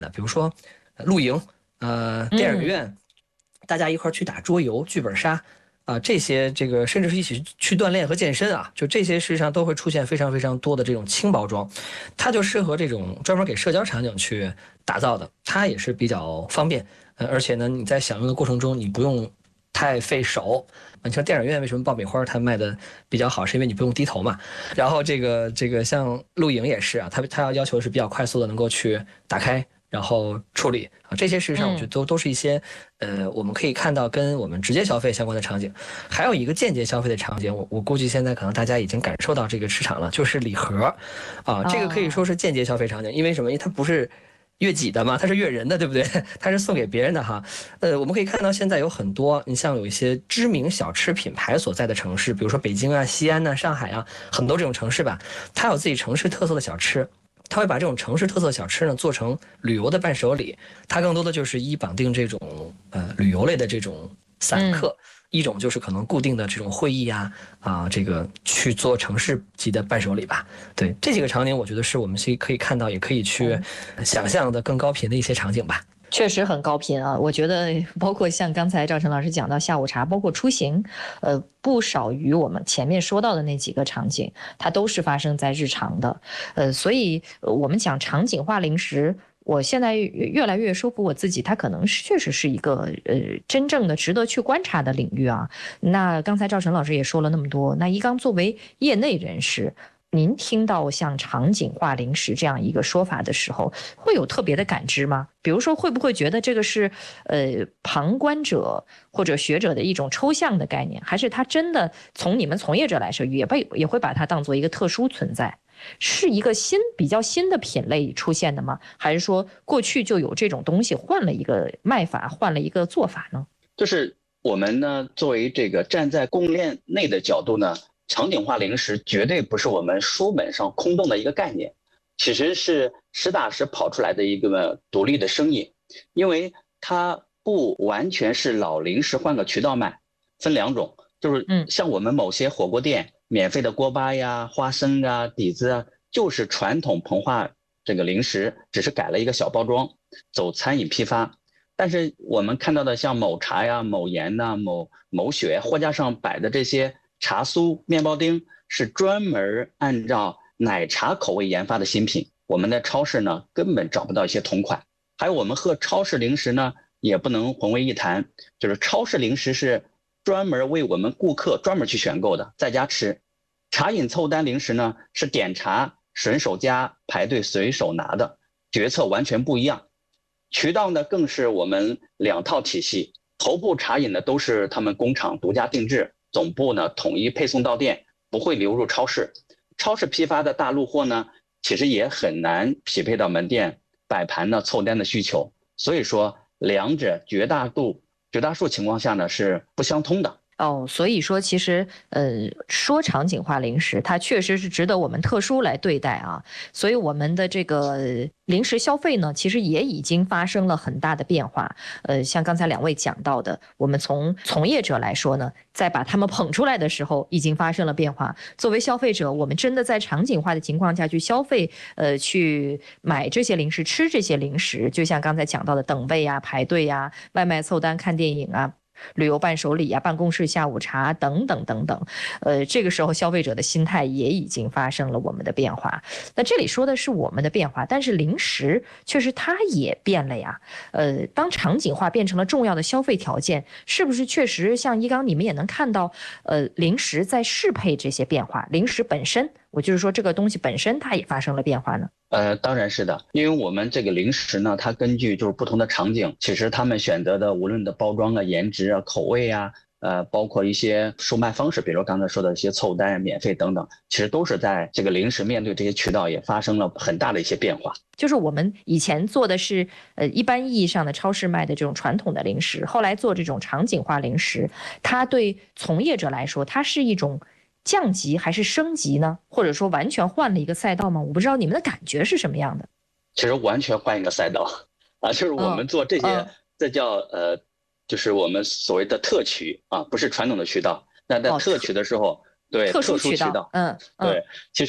的，比如说露营，电影院，大家一块去打桌游、剧本杀。这些甚至是一起去锻炼和健身啊，就这些事实上都会出现非常非常多的这种轻包装，它就适合这种专门给社交场景去打造的，它也是比较方便，而且呢你在享用的过程中你不用太费手。你像电影院为什么爆米花它卖的比较好，是因为你不用低头嘛。然后像露营也是啊，它要求的是比较快速的能够去打开。然后处理啊，这些事实上我觉得都是一些，我们可以看到跟我们直接消费相关的场景，还有一个间接消费的场景，我估计现在可能大家已经感受到这个市场了，就是礼盒，这个可以说是间接消费场景，因为什么？因为它不是悦己的嘛，它是悦人的，对不对？它是送给别人的哈。我们可以看到现在有很多，你像有一些知名小吃品牌所在的城市，比如说北京啊、西安啊、上海啊，很多这种城市吧，它有自己城市特色的小吃。他会把这种城市特色小吃呢做成旅游的伴手礼，它更多的就是绑定这种旅游类的这种散客，一种就是可能固定的这种会议啊去做城市级的伴手礼吧。对，这几个场景我觉得是我们可以看到，也可以去想象的更高频的一些场景吧。 确实很高频啊！我觉得包括像刚才赵晨老师讲到下午茶，包括出行，不少于我们前面说到的那几个场景，它都是发生在日常的。所以我们讲场景化零食，我现在越来越说服我自己，它可能确实是一个真正的值得去观察的领域啊。那刚才赵晨老师也说了那么多，那一刚作为业内人士，您听到像场景化零食这样一个说法的时候，会有特别的感知吗？比如说，会不会觉得这个是旁观者或者学者的一种抽象的概念，还是它真的从你们从业者来说，也会把它当做一个特殊存在？是一个比较新的品类出现的吗？还是说过去就有这种东西，换了一个卖法，换了一个做法呢？ 就是我们呢，作为这个站在供应链内的角度呢，场景化零食绝对不是我们书本上空洞的一个概念，其实是实打实跑出来的一个独立的生意，因为它不完全是老零食换个渠道卖，分两种，就是像我们某些火锅店免费的锅巴呀、花生啊、底子啊，就是传统膨化这个零食，只是改了一个小包装，走餐饮批发。但是我们看到的像某茶呀、某盐呐、某雪货架上摆的这些茶酥、面包丁，是专门按照奶茶口味研发的新品，我们的超市呢根本找不到一些同款。还有我们和超市零食呢也不能混为一谈，就是超市零食是专门为我们顾客专门去选购的，在家吃。茶饮凑单零食呢是点茶顺手加排队随手拿的，决策完全不一样。渠道呢更是我们两套体系，头部茶饮呢都是他们工厂独家定制，总部呢统一配送到店，不会流入超市。超市批发的大陆货呢其实也很难匹配到门店摆盘呢凑单的需求，所以说两者绝大数情况下呢是不相通的。 所以说其实说场景化零食它确实是值得我们特殊来对待啊，所以我们的这个零食消费呢其实也已经发生了很大的变化。像刚才两位讲到的，我们从从业者来说呢，在把他们捧出来的时候已经发生了变化，作为消费者，我们真的在场景化的情况下去消费，去买这些零食，吃这些零食，就像刚才讲到的等位啊、排队啊、外卖凑单看电影啊、旅游伴手礼啊、办公室下午茶等等等等，这个时候消费者的心态也已经发生了我们的变化。那这里说的是我们的变化，但是零食确实它也变了呀。当场景化变成了重要的消费条件，是不是确实像一刚你们也能看到，零食在适配这些变化，零食本身，我就是说这个东西本身它也发生了变化呢？ 当然是的，因为我们这个零食呢，它根据就是不同的场景，其实他们选择的无论的包装啊、颜值啊、口味啊，包括一些售卖方式，比如刚才说的一些凑单、免费等等，其实都是在这个零食面对这些渠道也发生了很大的一些变化。 就是我们以前做的是一般意义上的超市卖的这种传统的零食，后来做这种场景化零食，它对从业者来说，它是一种降级还是升级呢？或者说完全换了一个赛道吗？我不知道你们的感觉是什么样的。 其实完全换一个赛道啊，就是我们做这些，这叫就是我们所谓的特渠啊，不是传统的渠道。那在特渠的时候，对， 特殊渠道， 对， 其实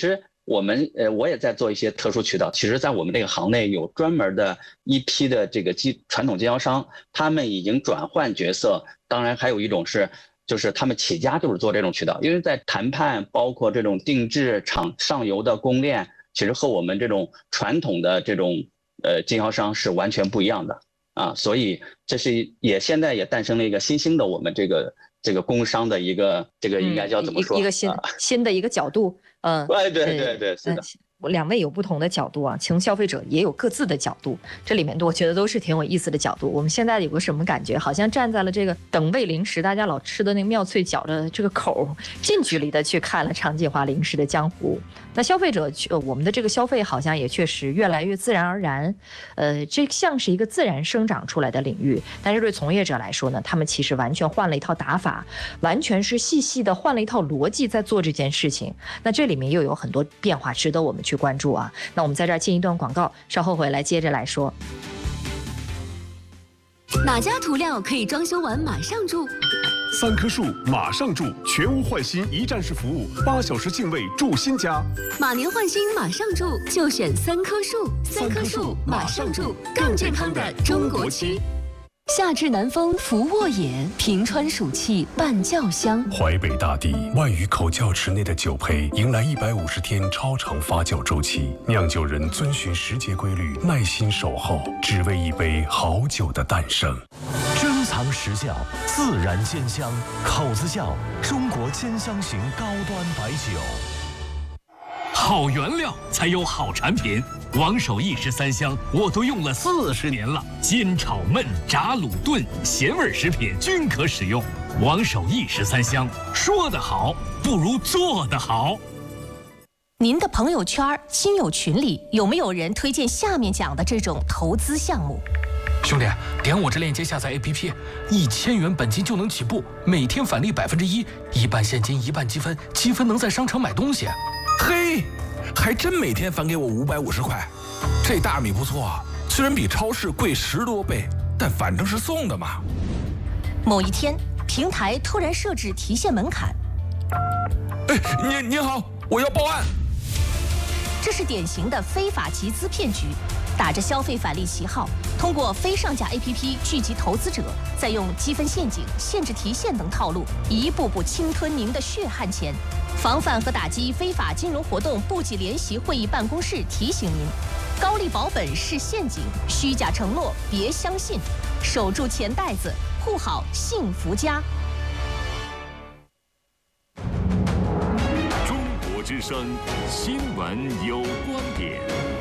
我也在做一些特殊渠道。其实，在我们这个行内有专门的一批的这个传统经销商，他们已经转换角色。当然，还有一种就是他们起家就是做这种渠道，因为在谈判，包括这种定制厂上游的供链，其实和我们这种传统的这种经销商是完全不一样的啊。所以这是现在也诞生了一个新兴的我们这个工商的一个应该叫怎么说？ 一个新的一个角度。 对，是的。 两位有不同的角度啊，从消费者也有各自的角度，这里面我觉得都是挺有意思的角度。我们现在有个什么感觉？好像站在了这个等位零食大家老吃的那个妙脆角的这个口，近距离的去看了场景化零食的江湖。那消费者，我们的这个消费好像也确实越来越自然而然，这像是一个自然生长出来的领域。但是对从业者来说呢，他们其实完全换了一套打法，完全是细细的换了一套逻辑在做这件事情。那这里面又有很多变化，值得我们去关注啊。那我们在这儿进一段广告，稍后回来接着来说。 哪家涂料可以装修完马上住 ？3棵树马上住，全屋换新一站式服务，8小时净位住新家。 马年换新马上住，就选3棵树。3棵树马上住，更健康的中国漆。夏至南风拂沃野，平川暑气伴窖香。 淮北大地万余口窖池内的酒胚迎来150天超长发酵周期，酿酒人遵循时节规律，耐心守候，只为一杯好酒的诞生。 珍藏实窖，自然鲜香，口子窖中国兼香型高端白酒。 好原料才有好产品，王守义13香我都用了40年了，煎炒焖炸卤炖咸味食品均可使用。王守义13香，说得好不如做得好。 您的朋友圈、亲友群里有没有人推荐下面讲的这种投资项目？ 兄弟，点我这链接下载 APP，1000元本金就能起步，每天返利1%，一半现金一半积分，积分能在商场买东西。 嘿，还真每天返给我550块，这大米不错，虽然比超市贵10多倍，但反正是送的嘛。 某一天，平台突然设置提现门槛。 哎，您好，我要报案。 这是典型的非法集资骗局，打着消费返利旗号，通过非上架 APP 聚集投资者，再用积分陷阱、限制提现等套路，一步步侵吞您的血汗钱。防范和打击非法金融活动部级联席会议办公室提醒您：高利保本是陷阱，虚假承诺别相信，守住钱袋子，护好幸福家。 中国之声新闻有观点。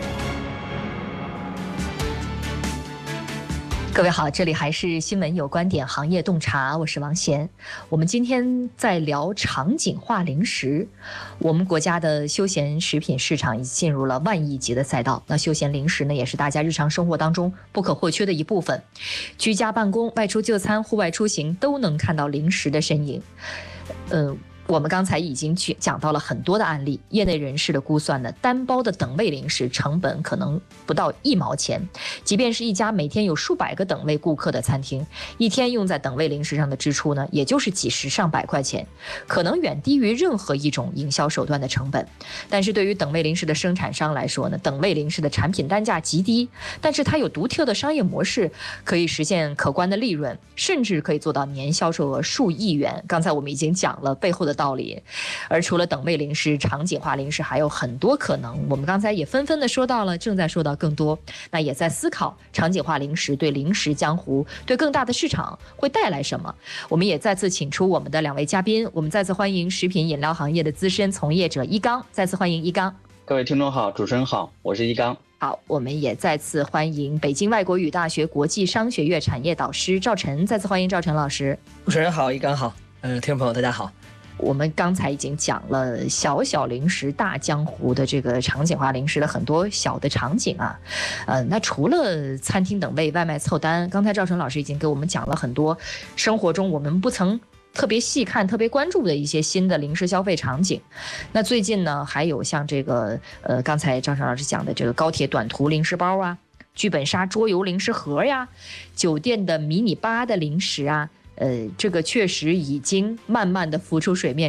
各位好，这里还是新闻有观点行业洞察，我是王贤。我们今天在聊场景化零食。我们国家的休闲食品市场已经进入了万亿级的赛道，那休闲零食呢，也是大家日常生活当中不可或缺的一部分。居家办公、外出就餐、户外出行都能看到零食的身影。我们刚才已经讲到了很多的案例，业内人士的估算呢，单包的等位零食成本可能不到1毛钱，即便是一家每天有数百个等位顾客的餐厅，一天用在等位零食上的支出呢，也就是几十上百块钱，可能远低于任何一种营销手段的成本。但是对于等位零食的生产商来说呢，等位零食的产品单价极低，但是它有独特的商业模式，可以实现可观的利润，甚至可以做到年销售额数亿元。刚才我们已经讲了背后的道理。而除了等位零食，场景化零食还有很多可能，我们刚才也纷纷的说到了，正在说到更多，那也在思考场景化零食对零食江湖、对更大的市场会带来什么。我们也再次请出我们的2位嘉宾，我们再次欢迎食品饮料行业的资深从业者一刚，再次欢迎一刚。 各位听众好，主持人好，我是一刚。 好，我们也再次欢迎北京外国语大学国际商学院产业导师赵晨，再次欢迎赵晨老师。 主持人好，一刚好，听众朋友大家好。 我们刚才已经讲了小小零食大江湖的这个场景化零食的很多小的场景啊，那除了餐厅等位、外卖凑单，刚才赵晨老师已经给我们讲了很多生活中我们不曾特别细看、特别关注的一些新的零食消费场景。那最近呢，还有像这个刚才赵晨老师讲的这个高铁短途零食包啊，剧本杀桌游零食盒呀，酒店的迷你吧的零食啊。这个确实已经慢慢的浮出水面，